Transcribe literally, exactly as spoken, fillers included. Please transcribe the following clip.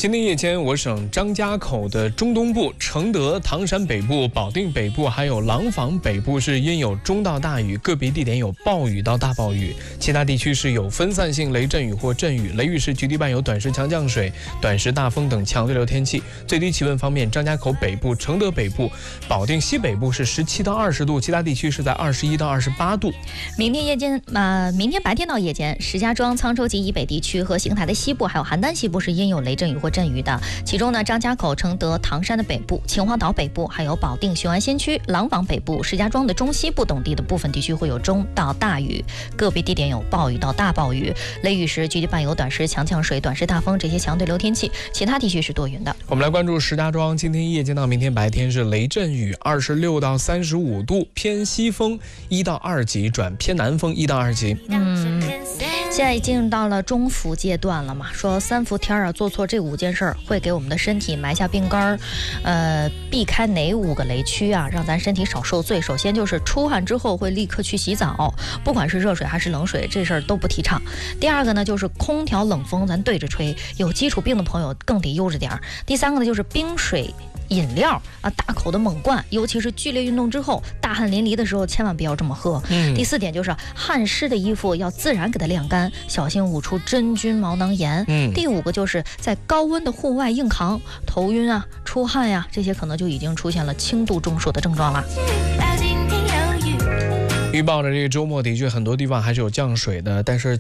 今天夜间，我省张家口的中东部、承德、唐山北部、保定北部，还有廊坊北部是阴有中到大雨，个别地点有暴雨到大暴雨，其他地区是有分散性雷阵雨或阵雨，雷雨时局地伴有短时强降水、短时大风等强对流天气。最低气温方面，张家口北部、承德北部、保定西北部是十七到二十度，其他地区是在二十一到二十八度。 明天夜间，呃，明天白天到夜间，石家庄、沧州及以北地区和邢台的西部，还有邯郸西部是阴有雷阵雨或阵雨的。其中呢，张家口、承德、唐山的北部、秦皇岛北部，还有保定雄安新区、廊坊北部、石家庄的中西部等地的部分地区会有中到大雨，个别地点有暴雨到大暴雨，雷雨时局地伴有短时强降水、短时大风这些强对流天气，其他地区是多云的。 我们来关注石家庄，今天夜间到明天白天是雷阵雨，二十六到三十五度，偏西风一到二级转偏南风一到二级。 嗯，现在进入到了中伏阶段了嘛，说三伏天啊，做错这五件事儿会给我们的身体埋下病根儿。呃，避开哪五个雷区啊，让咱身体少受罪？首先就是出汗之后会立刻去洗澡，不管是热水还是冷水，这事儿都不提倡。第二个呢，就是空调冷风咱对着吹，有基础病的朋友更得悠着点儿。第三个呢，就是冰水饮料啊，大口的猛灌，尤其是剧烈运动之后大汗淋漓的时候，千万不要这么喝。嗯、第四点就是汗湿的衣服要自然给它晾干，小心捂出真菌毛囊炎。嗯、第五个就是在高温的户外硬扛，头晕啊、出汗呀、啊，这些可能就已经出现了轻度中暑的症状了。 预报的这个周末的确很多地方还是有降水的，但是